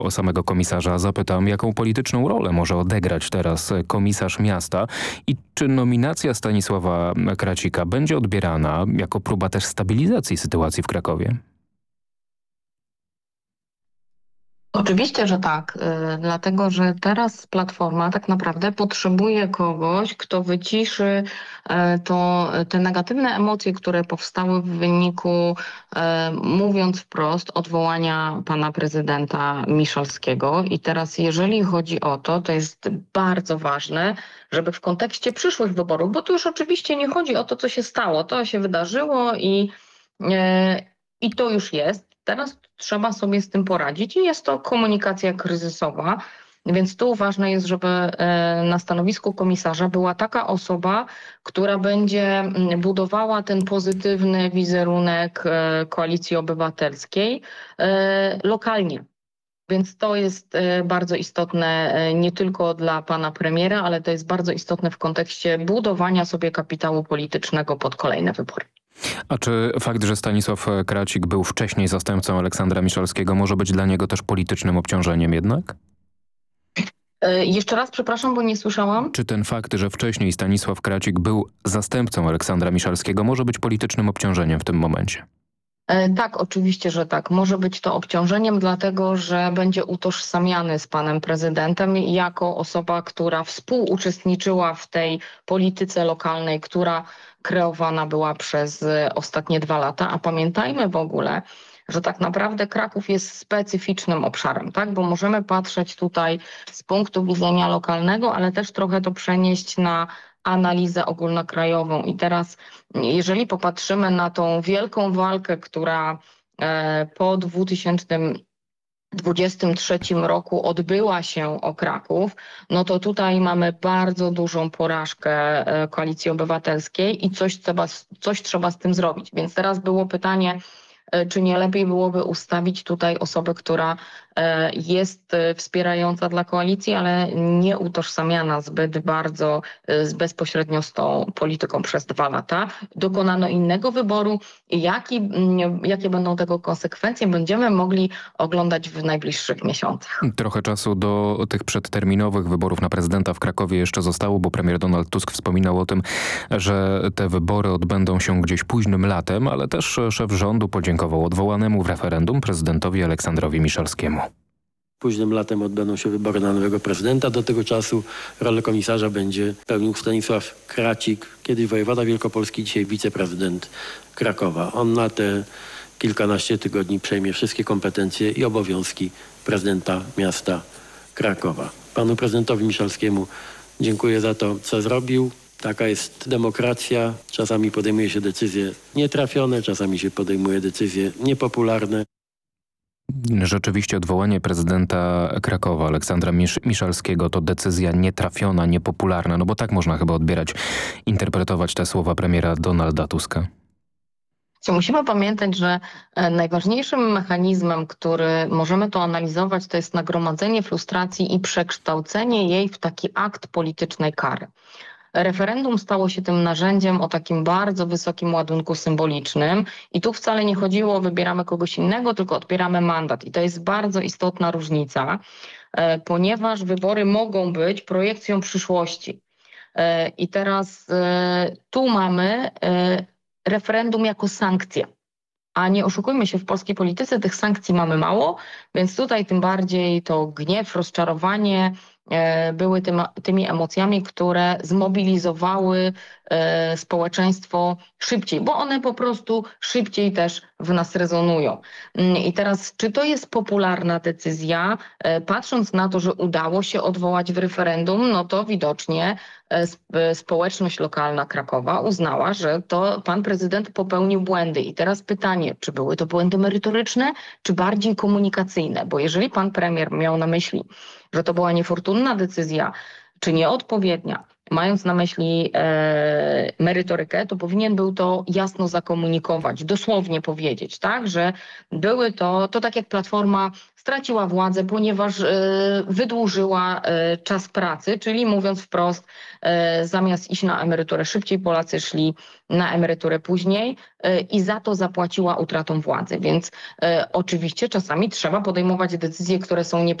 O samego komisarza zapytam, jaką polityczną rolę może odegrać teraz komisarz miasta i czy nominacja Stanisława Kracika będzie odbierana jako próba też stabilizacji sytuacji w Krakowie? Oczywiście, że tak, dlatego że teraz Platforma tak naprawdę potrzebuje kogoś, kto wyciszy te negatywne emocje, które powstały w wyniku, mówiąc wprost, odwołania pana prezydenta Miszalskiego. I teraz, jeżeli chodzi o to, to jest bardzo ważne, żeby w kontekście przyszłych wyborów, bo tu już oczywiście nie chodzi o to, co się stało, to się wydarzyło i to już jest. Teraz trzeba sobie z tym poradzić i jest to komunikacja kryzysowa. Więc tu ważne jest, żeby na stanowisku komisarza była taka osoba, która będzie budowała ten pozytywny wizerunek Koalicji Obywatelskiej lokalnie. Więc to jest bardzo istotne nie tylko dla pana premiera, ale to jest bardzo istotne w kontekście budowania sobie kapitału politycznego pod kolejne wybory. A czy fakt, że Stanisław Kracik był wcześniej zastępcą Aleksandra Miszalskiego, może być dla niego też politycznym obciążeniem jednak? Jeszcze raz, przepraszam, bo nie słyszałam. Czy ten fakt, że wcześniej Stanisław Kracik był zastępcą Aleksandra Miszalskiego, może być politycznym obciążeniem w tym momencie? Tak, oczywiście, że tak. Może być to obciążeniem, dlatego że będzie utożsamiany z panem prezydentem jako osoba, która współuczestniczyła w tej polityce lokalnej, która kreowana była przez ostatnie 2 lata. A pamiętajmy w ogóle, że tak naprawdę Kraków jest specyficznym obszarem, tak? Bo możemy patrzeć tutaj z punktu widzenia lokalnego, ale też trochę to przenieść na analizę ogólnokrajową. I teraz, jeżeli popatrzymy na tą wielką walkę, która po 2023 roku odbyła się o Kraków, no to tutaj mamy bardzo dużą porażkę Koalicji Obywatelskiej i coś trzeba z tym zrobić. Więc teraz było pytanie, czy nie lepiej byłoby ustawić tutaj osobę, która jest wspierająca dla koalicji, ale nie utożsamiana zbyt bardzo bezpośrednio z tą polityką przez 2 lata. Dokonano innego wyboru i jakie będą tego konsekwencje, będziemy mogli oglądać w najbliższych miesiącach. Trochę czasu do tych przedterminowych wyborów na prezydenta w Krakowie jeszcze zostało, bo premier Donald Tusk wspominał o tym, że te wybory odbędą się gdzieś późnym latem, ale też szef rządu podziękował odwołanemu w referendum prezydentowi Aleksandrowi Miszalskiemu. Późnym latem odbędą się wybory na nowego prezydenta. Do tego czasu rolę komisarza będzie pełnił Stanisław Kracik, kiedyś wojewoda wielkopolski, dzisiaj wiceprezydent Krakowa. On na te kilkanaście tygodni przejmie wszystkie kompetencje i obowiązki prezydenta miasta Krakowa. Panu prezydentowi Miszalskiemu dziękuję za to, co zrobił. Taka jest demokracja. Czasami podejmuje się decyzje nietrafione, czasami się podejmuje decyzje niepopularne. Rzeczywiście odwołanie prezydenta Krakowa Aleksandra Miszalskiego to decyzja nietrafiona, niepopularna, no bo tak można chyba interpretować te słowa premiera Donalda Tuska. Musimy pamiętać, że najważniejszym mechanizmem, który możemy to analizować, to jest nagromadzenie frustracji i przekształcenie jej w taki akt politycznej kary. Referendum stało się tym narzędziem o takim bardzo wysokim ładunku symbolicznym i tu wcale nie chodziło o wybieramy kogoś innego, tylko odbieramy mandat. I to jest bardzo istotna różnica, ponieważ wybory mogą być projekcją przyszłości. I teraz tu mamy referendum jako sankcję. A nie oszukujmy się, w polskiej polityce tych sankcji mamy mało, więc tutaj tym bardziej to gniew, rozczarowanie były tymi emocjami, które zmobilizowały społeczeństwo szybciej, bo one po prostu szybciej też w nas rezonują. I teraz, czy to jest popularna decyzja? Patrząc na to, że udało się odwołać w referendum, no to widocznie społeczność lokalna Krakowa uznała, że to pan prezydent popełnił błędy. I teraz pytanie, czy były to błędy merytoryczne, czy bardziej komunikacyjne? Bo jeżeli pan premier miał na myśli, że to była niefortunna decyzja, czy nieodpowiednia, mając na myśli merytorykę, to powinien był to jasno zakomunikować, dosłownie powiedzieć, tak, że były to tak jak Platforma straciła władzę, ponieważ wydłużyła czas pracy, czyli mówiąc wprost, zamiast iść na emeryturę szybciej, Polacy szli na emeryturę później i za to zapłaciła utratą władzy. Więc oczywiście czasami trzeba podejmować decyzje, które są